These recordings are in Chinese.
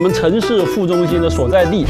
我们城市副中心的所在地。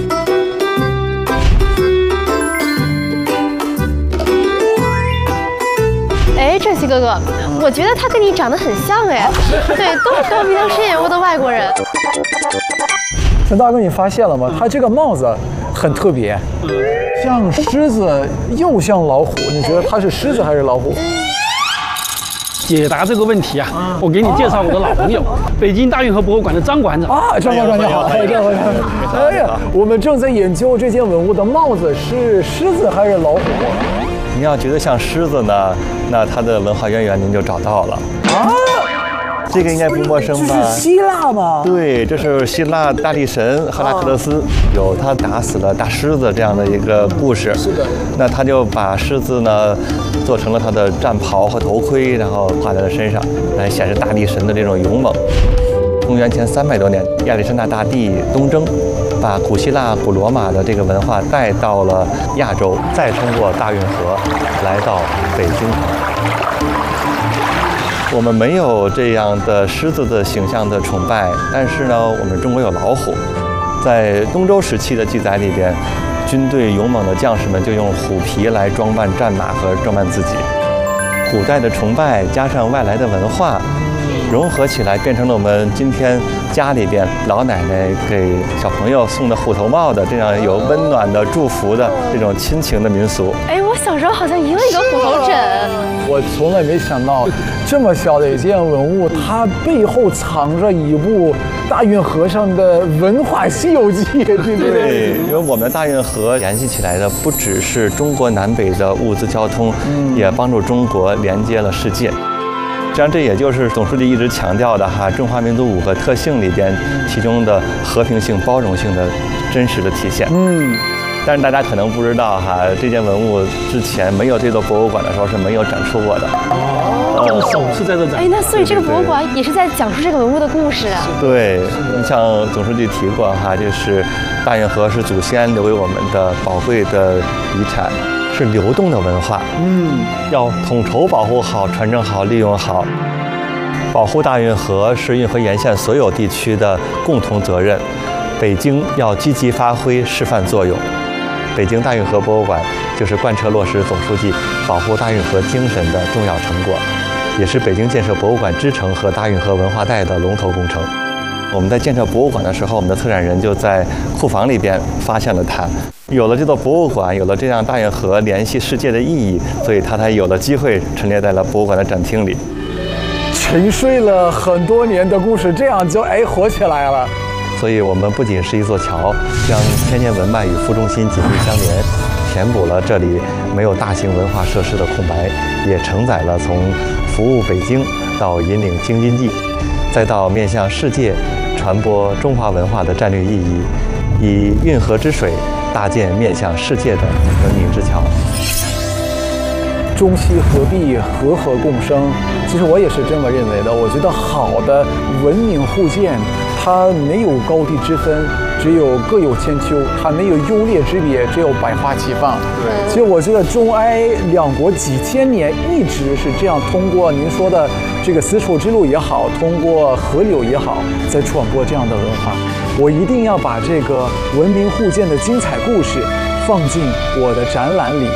哎，郑熙哥哥，我觉得他跟你长得很像哎，对，都是高鼻梁深眼窝的外国人。 陈大哥，你发现了吗？他这个帽子很特别，像狮子又像老虎，你觉得他是狮子还是老虎？ 解答这个问题啊，我给你介绍我的老朋友，北京大运河博物馆的张馆长啊，张馆长你好，张馆长，哎呀，我们正在研究这件文物的帽子是狮子还是老虎。 您要觉得像狮子呢，那它的文化渊源您就找到了啊。这个应该不陌生吧？ 这是希腊吗？ 对，这是希腊大力神赫拉克勒斯，有他打死了大狮子这样的一个故事。 是的。 那他就把狮子呢做成了他的战袍和头盔，然后挂在了身上，来显示大力神的这种勇猛。公元前300多年，亚历山大大帝东征，把古希腊、古罗马的这个文化带到了亚洲，再通过大运河来到北京城。我们没有这样的狮子的形象的崇拜，但是呢，我们中国有老虎。在东周时期的记载里边，军队勇猛的将士们就用虎皮来装扮战马和装扮自己。古代的崇拜加上外来的文化，融合起来，变成了我们今天家里边老奶奶给小朋友送的虎头帽的这样有温暖的祝福的这种亲情的民俗。 哎，我小时候好像也有一个虎头枕。 我从来没想到，这么小的一件文物，它背后藏着一部大运河上的文化《西游记》，对不对？ 对，因为我们的大运河联系起来的不只是中国南北的物资交通，也帮助中国连接了世界。实际上，这也就是总书记一直强调的哈，中华民族5个特性里边其中的和平性、包容性的真实的体现。但是大家可能不知道哈，这件文物之前没有这座博物馆的时候是没有展出过的。 这个手是在这展。 哎，那所以这个博物馆也是在讲述这个文物的故事啊。 对，你像总书记提过哈，就是大运河是祖先留给我们的宝贵的遗产，是流动的文化。要统筹保护好、传承好、利用好。保护大运河是运河沿线所有地区的共同责任，北京要积极发挥示范作用。北京大运河博物馆就是贯彻落实总书记保护大运河精神的重要成果，也是北京建设博物馆支城和大运河文化带的龙头工程。我们在建设博物馆的时候，我们的策展人就在库房里边发现了它。有了这座博物馆，有了这样大运河联系世界的意义，所以它才有了机会陈列在了博物馆的展厅里。 沉睡了很多年的故事，这样就活起来了。 所以我们不仅是一座桥，将千年文脉与副中心紧密相连，填补了这里没有大型文化设施的空白，也承载了从服务北京到引领京津冀，再到面向世界传播中华文化的战略意义，以运河之水搭建面向世界的文明之桥。 中西合璧，和合共生。其实我也是这么认为的。我觉得好的文明互鉴，它没有高低之分，只有各有千秋；它没有优劣之别，只有百花齐放。对，其实我觉得中埃两国几千年一直是这样，通过您说的这个丝绸之路也好，通过河流也好，在传播这样的文化。我一定要把这个文明互鉴的精彩故事放进我的展览里。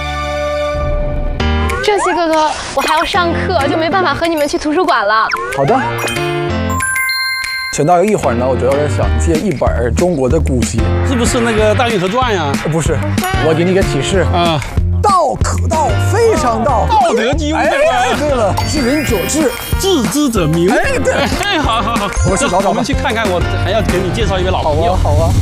郑熙哥哥，我还要上课，就没办法和你们去图书馆了。 好的。陈大哥，一会儿呢，我主要是想借一本中国的古籍， 是不是那个《大运河传》呀？ 不是，我给你个提示啊，道可道，非常道， 道德经。 哎，对了，知人者智， 知之者明。 哎，对， 哎，好， 我去找找。 我们去看看，我还要给你介绍一个老朋友。 好啊。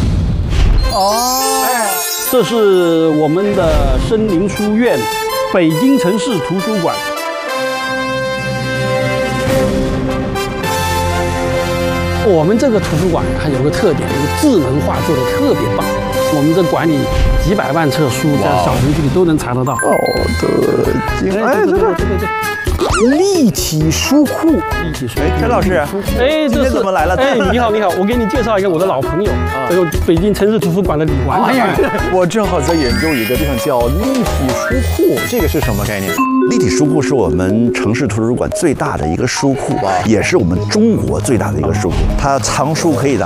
哦， 这是我们的森林书院。北京城市图书馆，我们这个图书馆还有个特点，这个智能化做的特别棒。我们这馆里几百万册书，在小程序里都能查得到。 道德经，哎，对，立体书库， 立体书库。 陈老师， 哎， 今天怎么来了？ 哎，你好，我给你介绍一个我的老朋友，北京城市图书馆的李馆长。 我正好在研究一个地方叫立体书库，这个是什么概念？ 立体书库是我们城市图书馆最大的一个书库，也是我们中国最大的一个书库。它藏书可以达